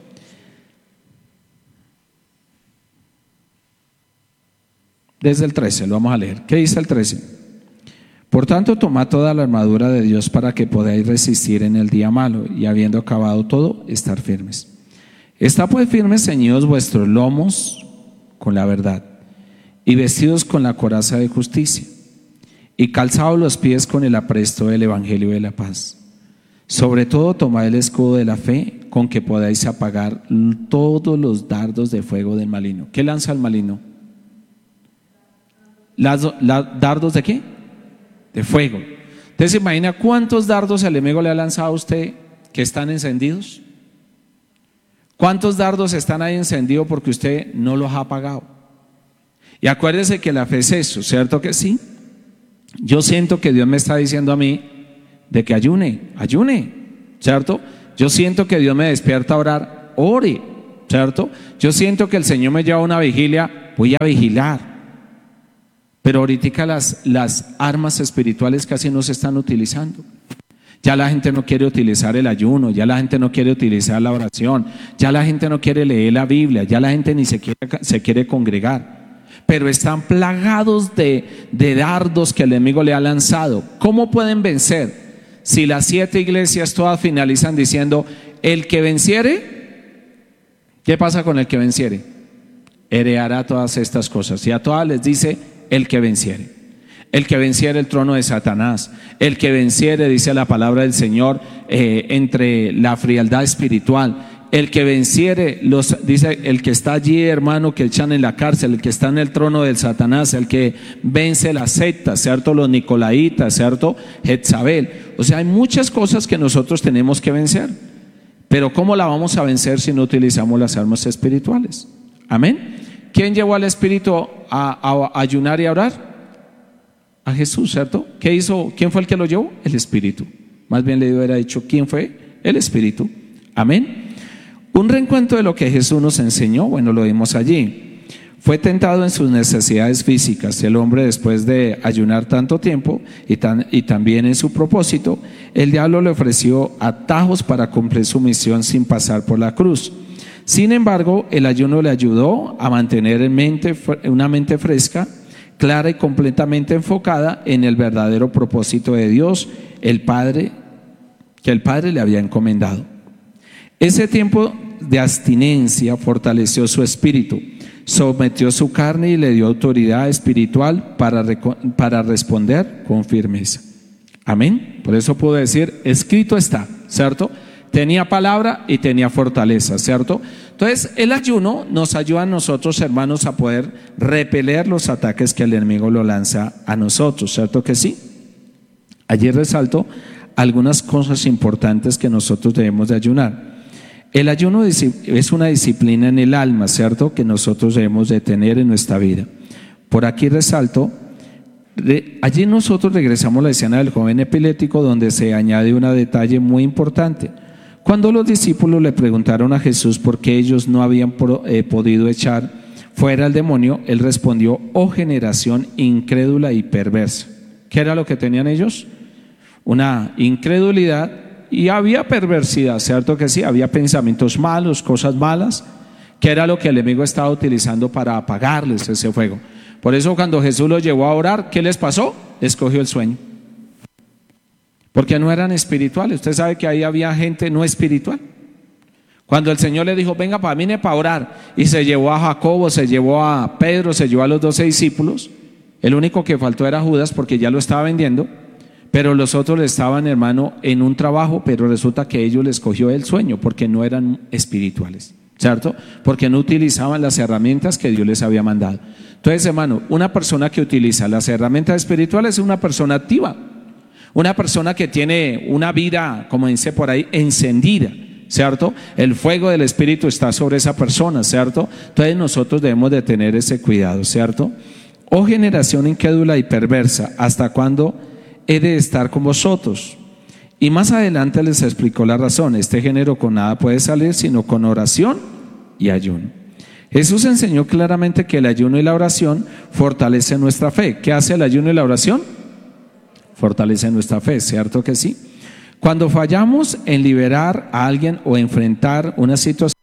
Desde el trece, lo vamos a leer. ¿Qué dice el trece? Por tanto, tomad toda la armadura de Dios para que podáis resistir en el día malo y habiendo acabado todo, estar firmes. Está pues firmes, ceñidos vuestros lomos con la verdad y vestidos con la coraza de justicia y calzados los pies con el apresto del evangelio de la paz. Sobre todo tomad el escudo de la fe con que podáis apagar todos los dardos de fuego del maligno. ¿Qué lanza el maligno? Las, las, ¿Dardos de qué? De fuego. Entonces se imagina cuántos dardos el enemigo le ha lanzado a usted que están encendidos. ¿Cuántos dardos están ahí encendidos porque usted no los ha apagado? Y acuérdese que la fe es eso, ¿cierto que sí? Yo siento que Dios me está diciendo a mí de que ayune, ayune, ¿cierto? Yo siento que Dios me despierta a orar, ore, ¿cierto? Yo siento que el Señor me lleva a una vigilia, voy a vigilar. Pero ahorita las, las armas espirituales casi no se están utilizando. Ya la gente no quiere utilizar el ayuno, ya la gente no quiere utilizar la oración, ya la gente no quiere leer la Biblia, ya la gente ni se quiere, se quiere congregar. Pero están plagados de, de dardos que el enemigo le ha lanzado. ¿Cómo pueden vencer? Si las siete iglesias todas finalizan diciendo, el que venciere, ¿qué pasa con el que venciere? Heredará todas estas cosas. Y a todas les dice, el que venciere, el que venciere el trono de Satanás, el que venciere, dice la palabra del Señor, eh, entre la frialdad espiritual, el que venciere, los, dice, el que está allí, hermano, que echan en la cárcel, el que está en el trono del Satanás, el que vence la secta, ¿cierto? Los nicolaitas, ¿cierto? Jezabel. O sea, hay muchas cosas que nosotros tenemos que vencer. Pero ¿cómo la vamos a vencer si no utilizamos las armas espirituales? Amén. ¿Quién llevó al Espíritu a, a, a ayunar y a orar? A Jesús, ¿cierto? ¿Qué hizo? ¿Quién fue el que lo llevó? El Espíritu. Más bien le hubiera dicho, ¿quién fue? El Espíritu. Amén. Un reencuentro de lo que Jesús nos enseñó, bueno, lo vimos allí. Fue tentado en sus necesidades físicas. El hombre, después de ayunar tanto tiempo y, tan, y también en su propósito, el diablo le ofreció atajos para cumplir su misión sin pasar por la cruz. Sin embargo, el ayuno le ayudó a mantener en mente, una mente fresca, clara y completamente enfocada en el verdadero propósito de Dios, el Padre, que el Padre le había encomendado. Ese tiempo de abstinencia fortaleció su espíritu, sometió su carne y le dio autoridad espiritual para, para responder con firmeza. Amén. Por eso puedo decir, escrito está, ¿cierto? Tenía palabra y tenía fortaleza, ¿cierto? Entonces el ayuno nos ayuda a nosotros, hermanos, a poder repeler los ataques que el enemigo lo lanza a nosotros, ¿cierto que sí? Allí resalto algunas cosas importantes que nosotros debemos de ayunar. El ayuno es una disciplina en el alma, ¿cierto? Que nosotros debemos de tener en nuestra vida. Por aquí resalto, de, allí nosotros regresamos a la escena del joven epiléptico, donde se añade un detalle muy importante. Cuando los discípulos le preguntaron a Jesús por qué ellos no habían pro, eh, podido echar fuera al demonio, él respondió, oh generación incrédula y perversa. ¿Qué era lo que tenían ellos? Una incredulidad y había perversidad, ¿cierto que sí? Había pensamientos malos, cosas malas, que era lo que el enemigo estaba utilizando para apagarles ese fuego. Por eso cuando Jesús los llevó a orar, ¿qué les pasó? Les cogió el sueño. Porque no eran espirituales. Usted sabe que ahí había gente no espiritual. Cuando el Señor le dijo, venga, para mí para orar, y se llevó a Jacobo, se llevó a Pedro, se llevó a los doce discípulos, el único que faltó era Judas porque ya lo estaba vendiendo, pero los otros estaban, hermano, en un trabajo, pero resulta que ellos les cogió el sueño porque no eran espirituales, ¿cierto? Porque no utilizaban las herramientas que Dios les había mandado. Entonces, hermano, una persona que utiliza las herramientas espirituales es una persona activa. Una persona que tiene una vida, como dice por ahí, encendida, ¿cierto? El fuego del Espíritu está sobre esa persona, ¿cierto? Entonces nosotros debemos de tener ese cuidado, ¿cierto? Oh generación incrédula y perversa, ¿hasta cuándo he de estar con vosotros? Y más adelante les explicó la razón. Este género con nada puede salir sino con oración y ayuno. Jesús enseñó claramente que el ayuno y la oración fortalecen nuestra fe. ¿Qué hace el ayuno y la oración? Fortalece nuestra fe, ¿cierto que sí? Cuando fallamos en liberar a alguien o enfrentar una situación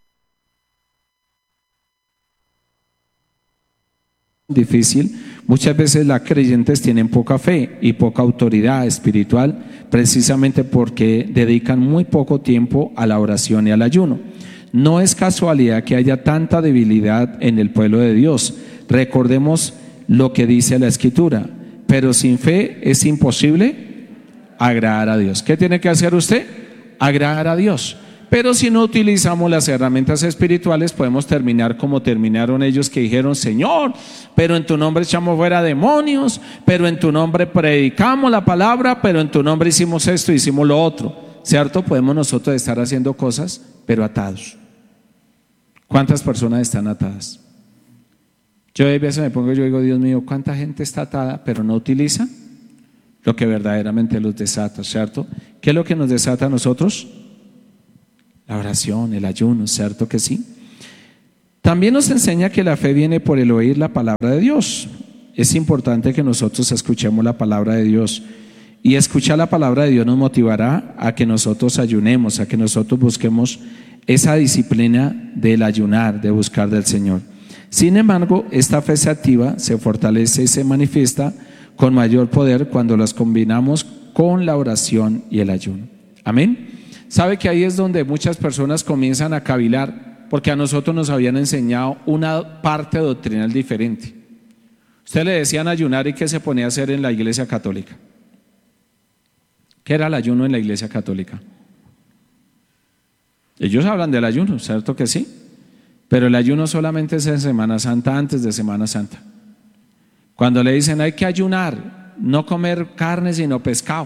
difícil, muchas veces las creyentes tienen poca fe y poca autoridad espiritual, precisamente porque dedican muy poco tiempo a la oración y al ayuno. No es casualidad que haya tanta debilidad en el pueblo de Dios. Recordemos lo que dice la Escritura. Pero sin fe es imposible agradar a Dios. ¿Qué tiene que hacer usted? Agradar a Dios. Pero si no utilizamos las herramientas espirituales, podemos terminar como terminaron ellos que dijeron, Señor, pero en tu nombre echamos fuera demonios, pero en tu nombre predicamos la palabra, pero en tu nombre hicimos esto, hicimos lo otro. ¿Cierto? Podemos nosotros estar haciendo cosas, pero atados. ¿Cuántas personas están atadas? Yo a veces me pongo, yo digo, Dios mío, ¿cuánta gente está atada pero no utiliza lo que verdaderamente los desata, ¿cierto? ¿Qué es lo que nos desata a nosotros? La oración, el ayuno, ¿cierto que sí? También nos enseña que la fe viene por el oír la palabra de Dios. Es importante que nosotros escuchemos la palabra de Dios. Y escuchar la palabra de Dios nos motivará a que nosotros ayunemos, a que nosotros busquemos esa disciplina del ayunar, de buscar del Señor. Sin embargo, esta fe se activa, se fortalece y se manifiesta con mayor poder cuando las combinamos con la oración y el ayuno. Amén. ¿Sabe que ahí es donde muchas personas comienzan a cavilar? Porque a nosotros nos habían enseñado una parte doctrinal diferente. Usted le decían ayunar y ¿qué se ponía a hacer en la iglesia católica? ¿Qué era el ayuno en la iglesia católica? Ellos hablan del ayuno, ¿cierto que sí? Pero el ayuno solamente es en Semana Santa, antes de Semana Santa. Cuando le dicen hay que ayunar, no comer carne sino pescado.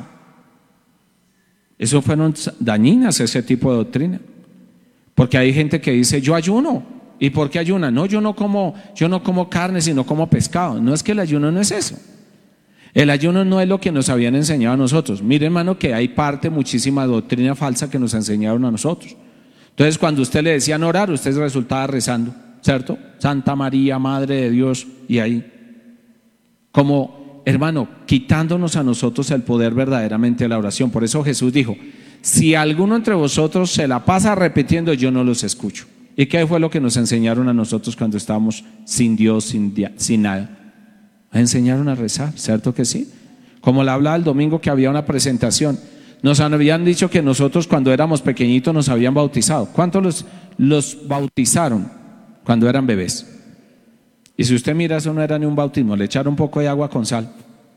Eso fueron dañinas, ese tipo de doctrina. Porque hay gente que dice yo ayuno. ¿Y por qué ayuna? No, yo no como, yo no como carne sino como pescado. No, es que el ayuno no es eso. El ayuno no es lo que nos habían enseñado a nosotros. Mire, hermano, que hay parte, muchísima doctrina falsa que nos enseñaron a nosotros. Entonces, cuando usted le decían orar, usted resultaba rezando, ¿cierto? Santa María, Madre de Dios, y ahí, como, hermano, quitándonos a nosotros el poder verdaderamente de la oración. Por eso Jesús dijo, si alguno entre vosotros se la pasa repitiendo, yo no los escucho. ¿Y qué fue lo que nos enseñaron a nosotros cuando estábamos sin Dios, sin, sin nada? Enseñaron a rezar, ¿cierto que sí? Como le hablaba el domingo que había una presentación, nos habían dicho que nosotros cuando éramos pequeñitos nos habían bautizado. ¿Cuántos los, los bautizaron cuando eran bebés? Y si usted mira, eso no era ni un bautismo, le echaron un poco de agua con sal.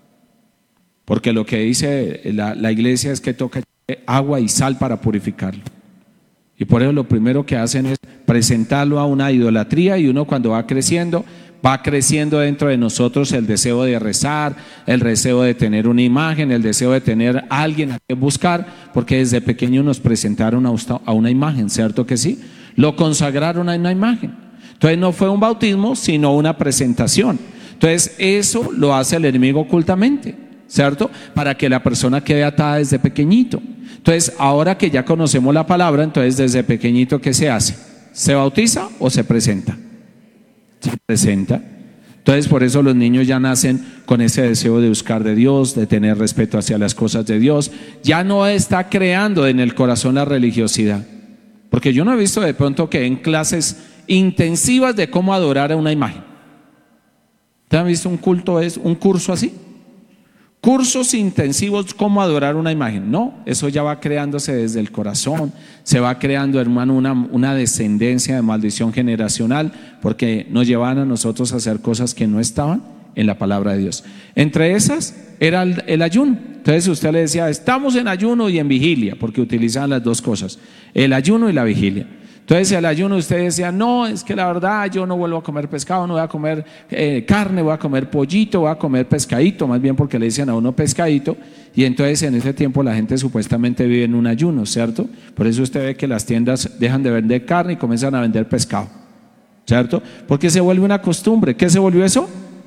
Porque lo que dice la, la iglesia es que toca agua y sal para purificarlo. Y por eso lo primero que hacen es presentarlo a una idolatría, y uno cuando va creciendo, va creciendo dentro de nosotros el deseo de rezar, el deseo de tener una imagen, el deseo de tener a alguien a que buscar, porque desde pequeño nos presentaron a una imagen, ¿cierto que sí? Lo consagraron a una imagen. Entonces no fue un bautismo, sino una presentación. Entonces eso lo hace el enemigo ocultamente, ¿cierto? Para que la persona quede atada desde pequeñito. Entonces ahora que ya conocemos la palabra, entonces desde pequeñito, ¿qué se hace? ¿Se bautiza o se presenta? Se presenta. Entonces por eso los niños ya nacen con ese deseo de buscar de Dios, de tener respeto hacia las cosas de Dios. Ya no está creando en el corazón la religiosidad. Porque yo no he visto de pronto que en clases intensivas de cómo adorar a una imagen. ¿Ustedes han visto un culto, es un curso así? Cursos intensivos cómo adorar una imagen. No, eso ya va creándose desde el corazón. Se va creando, hermano, una, una descendencia de maldición generacional, porque nos llevaban a nosotros a hacer cosas que no estaban en la palabra de Dios. Entre esas era el, el ayuno. Entonces usted le decía, estamos en ayuno y en vigilia, porque utilizaban las dos cosas, el ayuno y la vigilia. Entonces el ayuno usted decía, no, es que la verdad yo no vuelvo a comer pescado, no voy a comer eh, carne, voy a comer pollito, voy a comer pescadito, más bien porque le dicen a uno pescadito. Y entonces en ese tiempo la gente supuestamente vive en un ayuno, ¿cierto? Por eso usted ve que las tiendas dejan de vender carne y comienzan a vender pescado, ¿cierto? Porque se vuelve una costumbre. ¿Qué se volvió eso?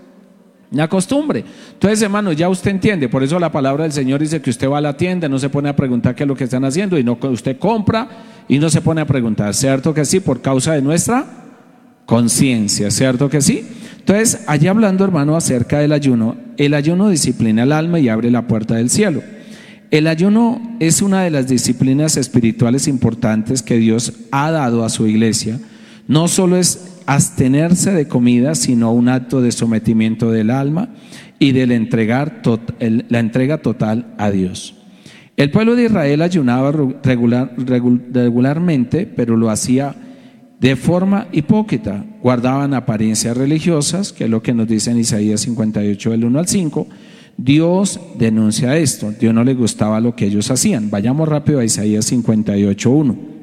Una costumbre. Entonces, hermano, ya usted entiende. Por eso la palabra del Señor dice que usted va a la tienda, no se pone a preguntar qué es lo que están haciendo, y no, usted compra y no se pone a preguntar, ¿cierto que sí? Por causa de nuestra conciencia, ¿cierto que sí? Entonces, allá hablando, hermano, acerca del ayuno, el ayuno disciplina el alma y abre la puerta del cielo. El ayuno es una de las disciplinas espirituales importantes que Dios ha dado a su iglesia. No solo es abstenerse de comida, sino un acto de sometimiento del alma y de la, entregar tot, el, la entrega total a Dios. El pueblo de Israel ayunaba regular, regular, regularmente, pero lo hacía de forma hipócrita. Guardaban apariencias religiosas, que es lo que nos dice en Isaías cincuenta y ocho del uno al cinco. Dios denuncia esto. Dios no le gustaba lo que ellos hacían. Vayamos rápido a Isaías cincuenta y ocho uno.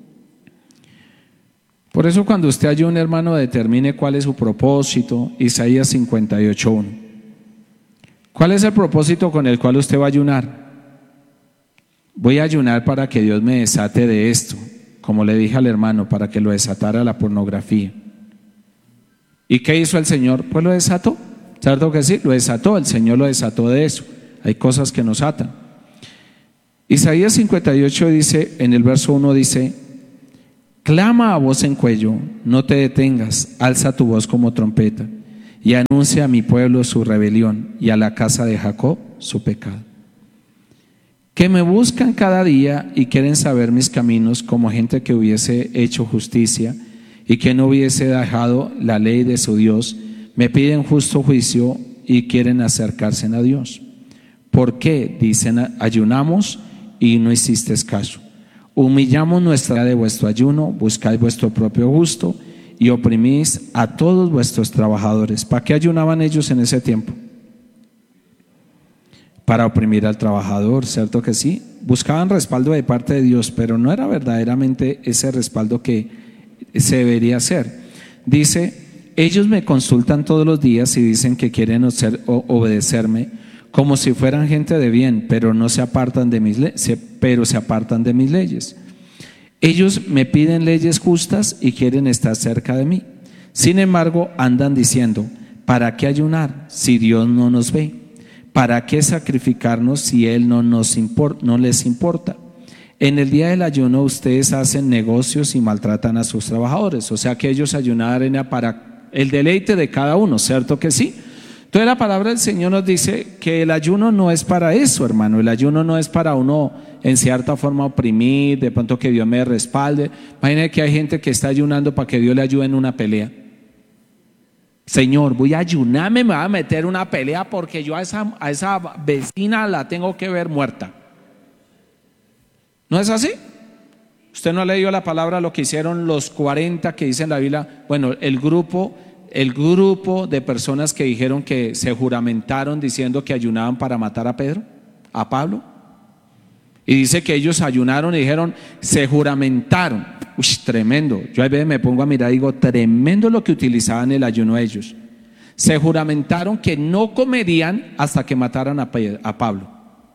Por eso cuando usted ayune, hermano, determine cuál es su propósito. Isaías cincuenta y ocho uno. ¿Cuál es el propósito con el cual usted va a ayunar? Voy a ayunar para que Dios me desate de esto, como le dije al hermano, para que lo desatara la pornografía. ¿Y qué hizo el Señor? Pues lo desató, ¿cierto que sí? Lo desató, el Señor lo desató de eso. Hay cosas que nos atan. Isaías cincuenta y ocho dice, en el verso uno dice, clama a voz en cuello, no te detengas, alza tu voz como trompeta y anuncia a mi pueblo su rebelión y a la casa de Jacob su pecado. Que me buscan cada día y quieren saber mis caminos, como gente que hubiese hecho justicia y que no hubiese dejado la ley de su Dios, me piden justo juicio y quieren acercarse a Dios. ¿Por qué? Dicen, ayunamos y no hiciste caso. Humillamos nuestra de vuestro ayuno, buscáis vuestro propio gusto y oprimís a todos vuestros trabajadores. ¿Para qué ayunaban ellos en ese tiempo? para oprimir al trabajador, ¿cierto que sí? Buscaban respaldo de parte de Dios, pero no era verdaderamente ese respaldo que se debería hacer. Dice, ellos me consultan todos los días y dicen que quieren obedecerme como si fueran gente de bien, pero no se apartan de mis le- se, pero se apartan de mis leyes. Ellos me piden leyes justas y quieren estar cerca de mí. Sin embargo, andan diciendo, ¿para qué ayunar si Dios no nos ve? ¿Para qué sacrificarnos si Él no, nos import, no les importa? En el día del ayuno ustedes hacen negocios y maltratan a sus trabajadores. O sea que ellos ayunaban era para el deleite de cada uno, ¿cierto que sí? Entonces la palabra del Señor nos dice que el ayuno no es para eso, hermano. El ayuno no es para uno en cierta forma oprimir, de pronto que Dios me respalde. Imagínate que hay gente que está ayunando para que Dios le ayude en una pelea. Señor, voy a ayunarme, me voy a meter una pelea porque yo a esa, a esa vecina la tengo que ver muerta. ¿No es así? Usted no ha leído la palabra lo que hicieron los cuarenta que dice en la Biblia. Bueno, el grupo, el grupo de personas que dijeron que se juramentaron diciendo que ayunaban para matar a Pedro, a Pablo. Y dice que ellos ayunaron y dijeron, se juramentaron. Uy, tremendo. Yo a veces me pongo a mirar y digo, tremendo lo que utilizaban el ayuno ellos. Se juramentaron que no comerían hasta que mataran a, a Pablo.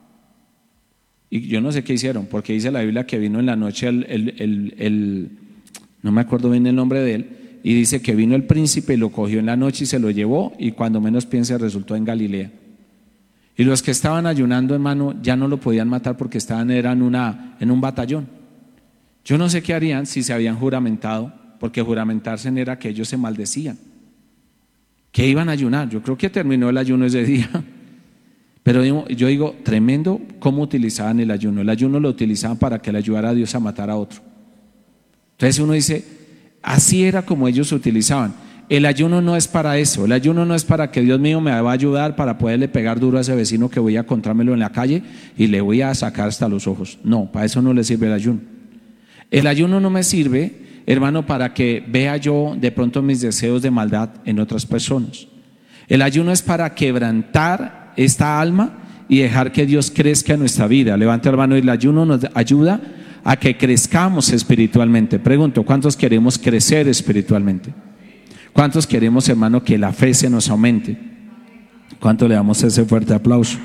Y yo no sé qué hicieron, porque dice la Biblia que vino en la noche el, el, el, el no me acuerdo bien el nombre de él, y dice que vino el príncipe y lo cogió en la noche y se lo llevó, y cuando menos piense resultó en Galilea. Y los que estaban ayunando, hermano, ya no lo podían matar porque estaban eran una, en un batallón. Yo no sé qué harían si se habían juramentado, porque juramentarse era que ellos se maldecían, que iban a ayunar. Yo creo que terminó el ayuno ese día. Pero yo digo, tremendo cómo utilizaban el ayuno. El ayuno lo utilizaban para que le ayudara a Dios a matar a otro. Entonces uno dice, así era como ellos utilizaban. El ayuno no es para eso. El ayuno no es para que Dios mío me va a ayudar para poderle pegar duro a ese vecino que voy a encontrármelo en la calle y le voy a sacar hasta los ojos. No, para eso no le sirve el ayuno. El ayuno no me sirve, hermano, para que vea yo de pronto mis deseos de maldad en otras personas. El ayuno es para quebrantar esta alma y dejar que Dios crezca en nuestra vida. Levanta, hermano, y el ayuno nos ayuda a que crezcamos espiritualmente. Pregunto, ¿cuántos queremos crecer espiritualmente? ¿Cuántos queremos, hermano, que la fe se nos aumente? ¿Cuánto le damos ese fuerte aplauso?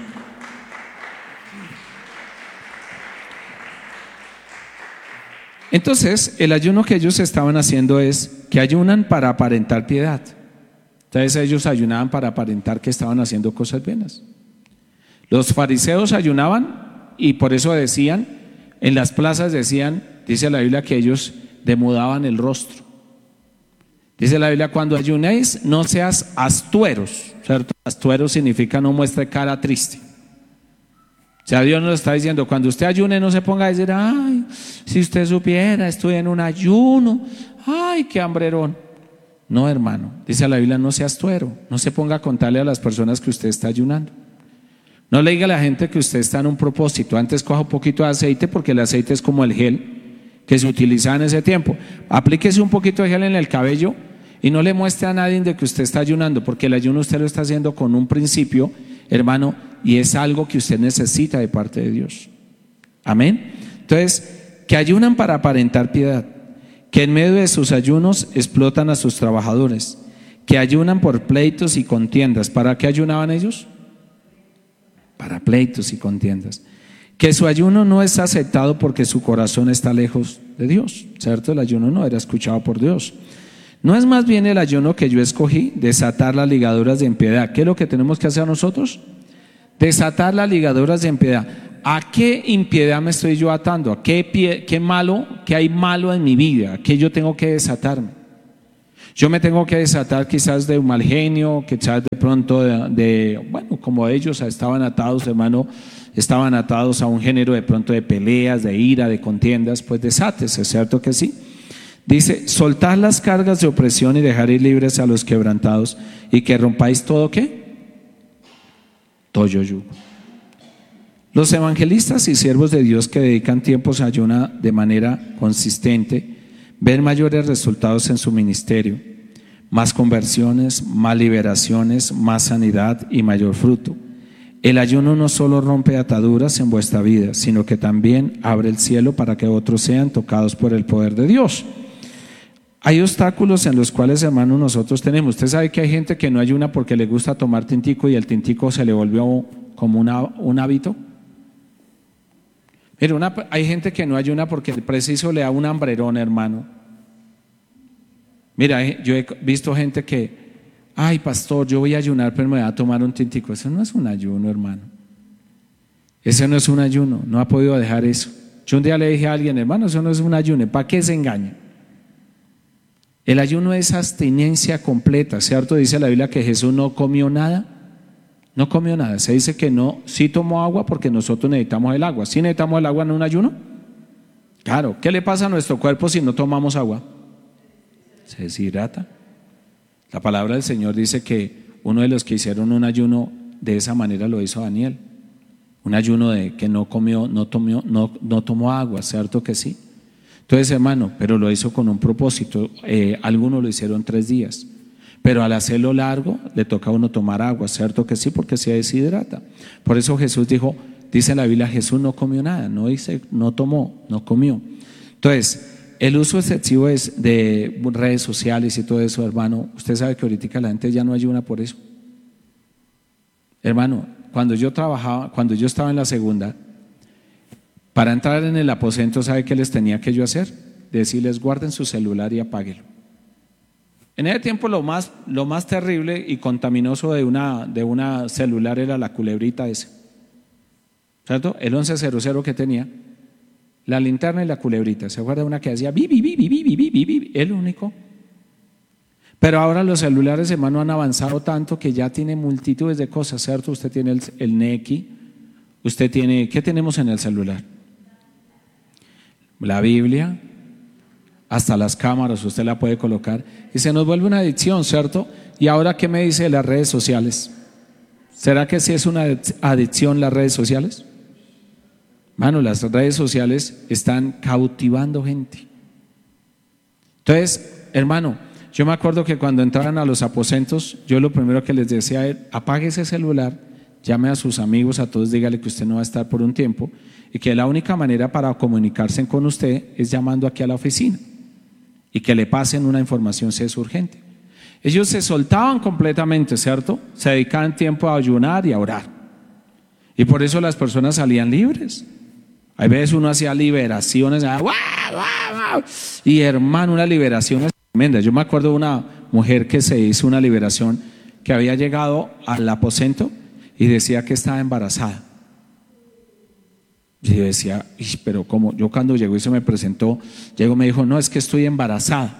Entonces, el ayuno que ellos estaban haciendo es que ayunan para aparentar piedad. Entonces ellos ayunaban para aparentar que estaban haciendo cosas buenas. Los fariseos ayunaban y por eso decían, en las plazas decían, dice la Biblia que ellos demudaban el rostro. Dice la Biblia, cuando ayunéis no seas astueros, ¿cierto? Astuero significa no muestre cara triste. O sea, Dios nos está diciendo, cuando usted ayune no se ponga a decir, ay, si usted supiera, estoy en un ayuno, ay, qué hambrerón. No, hermano, dice la Biblia, no seas tuero, no se ponga a contarle a las personas que usted está ayunando. No le diga a la gente que usted está en un propósito. Antes coja un poquito de aceite, porque el aceite es como el gel que se utilizaba en ese tiempo. Aplíquese un poquito de gel en el cabello y no le muestre a nadie de que usted está ayunando, porque el ayuno usted lo está haciendo con un principio, hermano, y es algo que usted necesita de parte de Dios. Amén. Entonces, que ayunan para aparentar piedad, que en medio de sus ayunos explotan a sus trabajadores, que ayunan por pleitos y contiendas. ¿Para qué ayunaban ellos? Para pleitos y contiendas. Que su ayuno no es aceptado porque su corazón está lejos de Dios, ¿cierto? El ayuno no era escuchado por Dios. ¿No es más bien el ayuno que yo escogí, desatar las ligaduras de impiedad? ¿Qué es lo que tenemos que hacer nosotros? Desatar las ligaduras de impiedad. ¿A qué impiedad me estoy yo atando? ¿A qué, pie, qué malo, qué hay malo en mi vida? ¿A qué yo tengo que desatarme? Yo me tengo que desatar quizás de un mal genio, quizás de pronto de, de bueno, como ellos estaban atados, hermano, estaban atados a un género de pronto de peleas, de ira, de contiendas, pues desátese, ¿cierto que sí? Dice, soltad las cargas de opresión y dejar ir libres a los quebrantados y que rompáis todo, ¿qué? Todo yugo. Los evangelistas y siervos de Dios que dedican tiempos a ayuno de manera consistente ven mayores resultados en su ministerio, más conversiones, más liberaciones, más sanidad y mayor fruto. El ayuno no solo rompe ataduras en vuestra vida, sino que también abre el cielo para que otros sean tocados por el poder de Dios. Hay obstáculos en los cuales, hermanos, nosotros tenemos. Usted sabe que hay gente que no ayuna porque le gusta tomar tintico y el tintico se le volvió como una, un hábito. Mira, una, hay gente que no ayuna porque el preciso le da un hambrerón, hermano. Mira, yo he visto gente que, ay, pastor, yo voy a ayunar, pero me voy a tomar un tintico. Eso no es un ayuno, hermano. Ese no es un ayuno, no ha podido dejar eso. Yo un día le dije a alguien, hermano, eso no es un ayuno, ¿para qué se engaña? El ayuno es abstinencia completa, ¿cierto? Dice la Biblia que Jesús no comió nada, no comió nada. Se dice que no, sí tomó agua porque nosotros necesitamos el agua. ¿Sí necesitamos el agua en un ayuno? Claro, ¿qué le pasa a nuestro cuerpo si no tomamos agua? Se deshidrata. La palabra del Señor dice que uno de los que hicieron un ayuno de esa manera lo hizo Daniel. Un ayuno de que no comió, no tomó, no, no tomó agua, ¿cierto que sí? Entonces, hermano, pero lo hizo con un propósito. Eh, algunos lo hicieron tres días, pero al hacerlo largo le toca a uno tomar agua, ¿cierto que sí? Porque se deshidrata. Por eso Jesús dijo, dice en la Biblia, Jesús no comió nada, no dice, no tomó, no comió. Entonces, el uso excesivo es de redes sociales y todo eso, hermano. Usted sabe que ahorita la gente ya no ayuna por eso. Hermano, cuando yo trabajaba, cuando yo estaba en la segunda, para entrar en el aposento, ¿sabe qué les tenía que yo hacer? Decirles, guarden su celular y apáguelo. En ese tiempo lo más, lo más terrible y contaminoso de una, de una celular era la culebrita ese, ¿cierto? El once cero cero que tenía, la linterna y la culebrita. ¿Se acuerda de una que hacía bi, bi, bi, bi, bi, bi, bi, bi? El único. Pero ahora los celulares, hermano, han avanzado tanto que ya tiene multitudes de cosas, ¿cierto? Usted tiene el, el Neki, usted tiene, ¿qué tenemos en el celular? La Biblia, hasta las cámaras usted la puede colocar y se nos vuelve una adicción, ¿cierto? Y ahora, ¿qué me dice de las redes sociales? ¿Será que sí es una adicción las redes sociales? Mano, las redes sociales están cautivando gente. Entonces, hermano, yo me acuerdo que cuando entraban a los aposentos, yo lo primero que les decía era, apague ese celular, llame a sus amigos, a todos, dígale que usted no va a estar por un tiempo y que la única manera para comunicarse con usted es llamando aquí a la oficina y que le pasen una información si es urgente. Ellos se soltaban completamente, ¿cierto? Se dedicaban tiempo a ayunar y a orar. Y por eso las personas salían libres. Hay veces uno hacía liberaciones, ¡guau, guau, guau! Y hermano, una liberación tremenda. Yo me acuerdo de una mujer que se hizo una liberación que había llegado al aposento y decía que estaba embarazada. Y yo decía, pero ¿cómo? Yo cuando llegó y se me presentó, llegó y me dijo, no, es que estoy embarazada.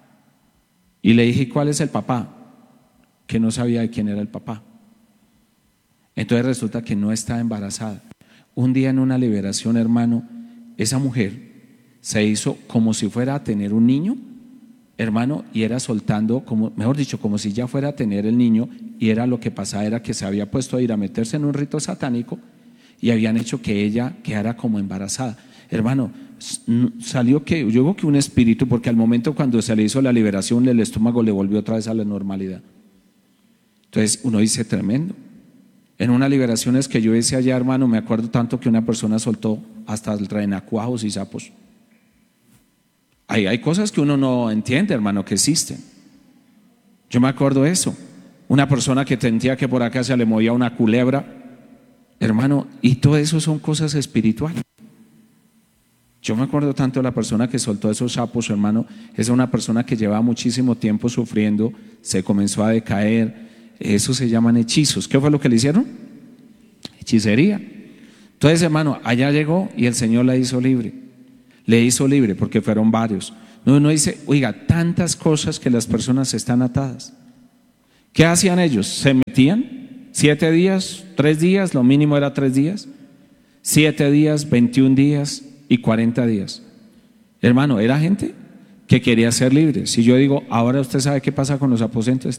Y le dije, ¿cuál es el papá? Que no sabía de quién era el papá. Entonces resulta que no estaba embarazada. Un día en una liberación, hermano, esa mujer se hizo como si fuera a tener un niño, hermano, y era soltando, como, mejor dicho, como si ya fuera a tener el niño, y era lo que pasaba, era que se había puesto a ir a meterse en un rito satánico y habían hecho que ella quedara como embarazada. Hermano, salió que, yo digo que un espíritu, porque al momento cuando se le hizo la liberación, el estómago le volvió otra vez a la normalidad. Entonces uno dice, tremendo. En unas liberaciones que yo hice allá, hermano, me acuerdo tanto que una persona soltó hasta renacuajos y sapos. Hay, hay cosas que uno no entiende, hermano, que existen. Yo me acuerdo de eso. Una persona que sentía que por acá se le movía una culebra, hermano, y todo eso son cosas espirituales. Yo me acuerdo tanto de la persona que soltó esos sapos, hermano. Es una persona que llevaba muchísimo tiempo sufriendo, se comenzó a decaer. Eso se llaman hechizos. ¿Qué fue lo que le hicieron? Hechicería. Entonces, hermano, allá llegó y el Señor la hizo libre. Le hizo libre porque fueron varios. No, uno dice, oiga, tantas cosas que las personas están atadas. ¿Qué hacían ellos? Se metían siete días, tres días, lo mínimo era tres días, siete días, veintiún días y cuarenta días. Hermano, era gente que quería ser libre. Si yo digo, ahora usted sabe qué pasa con los aposentos,